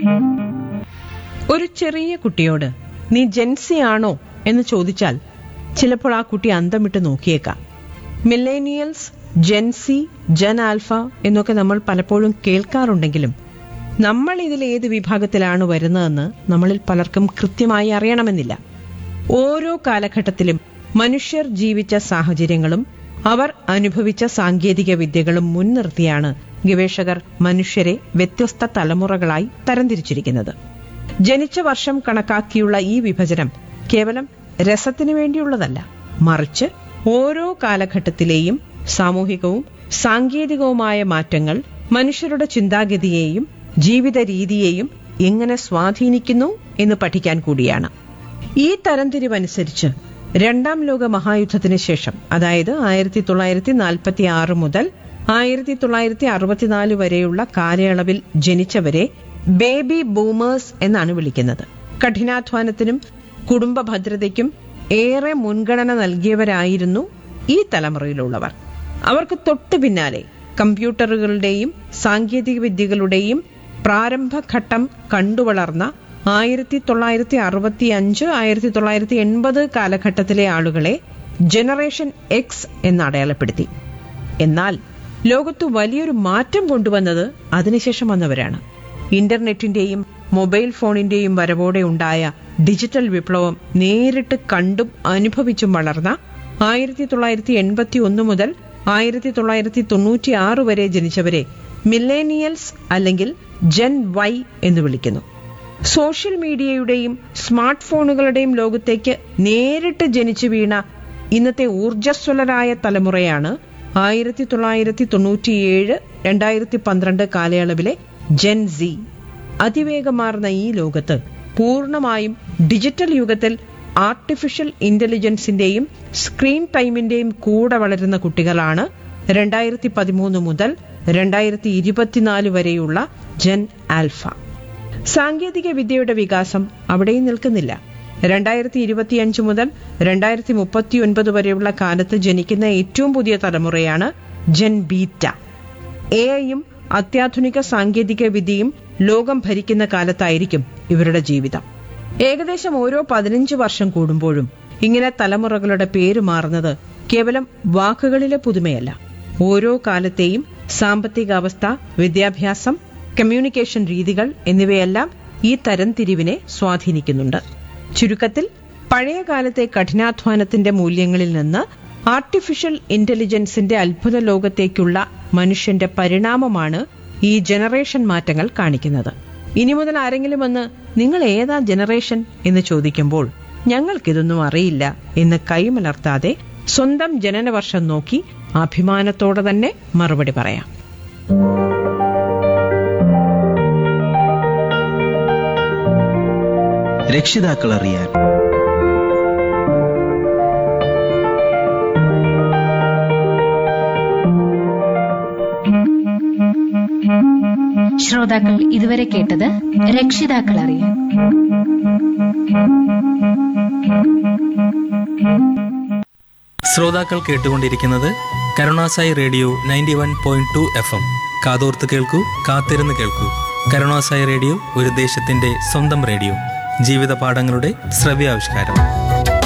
ഒരു ചെറിയ കുട്ടിയോട് നീ ജെൻസി ആണോ എന്ന് ചോദിച്ചാൽ ചിലപ്പോൾ ആ കുട്ടി അന്തമിട്ട് നോക്കിയേക്കാം. മില്ലേനിയൽസ്, ജെൻസി, ജൻ ആൽഫ എന്നൊക്കെ നമ്മൾ പലപ്പോഴും കേൾക്കാറുണ്ടെങ്കിലും നമ്മൾ ഇതിൽ ഏത് വിഭാഗത്തിലാണ് വരുന്നതെന്ന് നമ്മളിൽ പലർക്കും കൃത്യമായി അറിയണമെന്നില്ല. ഓരോ കാലഘട്ടത്തിലും മനുഷ്യർ ജീവിച്ച സാഹചര്യങ്ങളും അവർ അനുഭവിച്ച സാങ്കേതിക വിദ്യകളും മുൻനിർത്തിയാണ് ഗവേഷകർ മനുഷ്യരെ വ്യത്യസ്ത തലമുറകളായി തരംതിരിച്ചിരിക്കുന്നത്. ജനിച്ച വർഷം കണക്കാക്കിയുള്ള ഈ വിഭജനം കേവലം രസത്തിനു വേണ്ടിയുള്ളതല്ല, മറിച്ച് ഓരോ കാലഘട്ടത്തിലെയും സാമൂഹികവും സാങ്കേതികവുമായ മാറ്റങ്ങൾ മനുഷ്യരുടെ ചിന്താഗതിയെയും ജീവിത രീതിയെയും എങ്ങനെ സ്വാധീനിക്കുന്നു എന്ന് പഠിക്കാൻ കൂടിയാണ്. ഈ തരംതിരിവനുസരിച്ച് രണ്ടാം ലോക മഹായുദ്ധത്തിന് ശേഷം, അതായത് 1946 മുതൽ 1964 വരെയുള്ള കാലയളവിൽ ജനിച്ചവരെ ബേബി ബൂമേഴ്സ് എന്നാണ് വിളിക്കുന്നത്. കഠിനാധ്വാനത്തിനും കുടുംബ ഭദ്രതയ്ക്കും ഏറെ മുൻഗണന നൽകിയവരായിരുന്നു ഈ തലമുറയിലുള്ളവർ. അവർക്ക് തൊട്ടു പിന്നാലെ കമ്പ്യൂട്ടറുകളുടെയും സാങ്കേതിക വിദ്യകളുടെയും പ്രാരംഭഘട്ടം കണ്ടുവളർന്ന 1965, 1980 കാലഘട്ടത്തിലെ ആളുകളെ ജനറേഷൻ എക്സ് എന്ന് അടയാളപ്പെടുത്തി. എന്നാൽ ലോകത്ത് വലിയൊരു മാറ്റം കൊണ്ടുവന്നത് അതിനുശേഷം വന്നവരാണ്. ഇന്റർനെറ്റിന്റെയും മൊബൈൽ ഫോണിന്റെയും വരവോടെ ഉണ്ടായ ഡിജിറ്റൽ വിപ്ലവം നേരിട്ട് കണ്ടും അനുഭവിച്ചും വളർന്ന 1981 മുതൽ 1996 വരെ ജനിച്ചവരെ മില്ലേനിയൽസ് അല്ലെങ്കിൽ ജെൻ വൈ എന്ന് വിളിക്കുന്നു. സോഷ്യൽ മീഡിയയുടെയും സ്മാർട്ട് ഫോണുകളുടെയും ലോകത്തേക്ക് നേരിട്ട് ജനിച്ചു വീണ ഇന്നത്തെ ഊർജ്ജസ്വലരായ തലമുറയാണ് 1997-2012 കാലയളവിലെ ജെൻ സി. അതിവേഗമാർന്ന ഈ ലോകത്ത് പൂർണ്ണമായും ഡിജിറ്റൽ യുഗത്തിൽ ആർട്ടിഫിഷ്യൽ ഇന്റലിജൻസിന്റെയും സ്ക്രീൻ ടൈമിന്റെയും കൂടെ വളരുന്ന കുട്ടികളാണ് 2013 മുതൽ 2024 വരെയുള്ള ജെൻ ആൽഫ. സാങ്കേതിക വിദ്യയുടെ വികാസം അവിടെയും നിൽക്കുന്നില്ല. 2025 മുതൽ 2039 വരെയുള്ള കാലത്ത് ജനിക്കുന്ന ഏറ്റവും പുതിയ തലമുറയാണ് ജെൻ ബീറ്റ. എഐയും അത്യാധുനിക സാങ്കേതിക വിദ്യയും ലോകം ഭരിക്കുന്ന കാലത്തായിരിക്കും ഇവരുടെ ജീവിതം. ഏകദേശം ഓരോ 15 വർഷം കൂടുമ്പോഴും ഇങ്ങനെ തലമുറകളുടെ പേര് മാറുന്നത് കേവലം വാക്കുകളിലെ പുതുമയല്ല. ഓരോ കാലത്തെയും സാമ്പത്തികാവസ്ഥ, വിദ്യാഭ്യാസം, കമ്മ്യൂണിക്കേഷൻ രീതികൾ എന്നിവയെല്ലാം ഈ തരംതിരിവിനെ സ്വാധീനിക്കുന്നുണ്ട്. ചുരുക്കത്തിൽ പഴയ കാലത്തെ കഠിനാധ്വാനത്തിന്റെ മൂല്യങ്ങളിൽ നിന്ന് ആർട്ടിഫിഷ്യൽ ഇന്റലിജൻസിന്റെ അത്ഭുത ലോകത്തേക്കുള്ള മനുഷ്യന്റെ പരിണാമമാണ് ഈ ജനറേഷൻ മാറ്റങ്ങൾ കാണിക്കുന്നത്. ഇനി മുതൽ ആരെങ്കിലും വന്ന് നിങ്ങൾ ഏതാ ജനറേഷൻ എന്ന് ചോദിക്കുമ്പോൾ ഞങ്ങൾക്കിതൊന്നും അറിയില്ല എന്ന് കൈമലർത്താതെ സ്വന്തം ജനനവർഷം നോക്കി അഭിമാനത്തോടെ തന്നെ മറുപടി പറയാം. രക്ഷിതാക്കൾ അറിയാൻ. ശ്രോതാക്കൾ ഇതുവരെ കേട്ടത് രക്ഷിതാക്കൾ അറിയാൻ. ശ്രോതാക്കൾ കേട്ടുകൊണ്ടിരിക്കുന്നത് കരുണാസായി റേഡിയോ 91.2 FM. കാതോർത്ത് കേൾക്കൂ, കാത്തിരുന്ന് കേൾക്കൂ. കരുണാസായി റേഡിയോ ഒരു ദേശത്തിന്റെ സ്വന്തം റേഡിയോ. ജീവിത പാഠങ്ങളുടെ ശ്രവ്യാവിഷ്കാരം.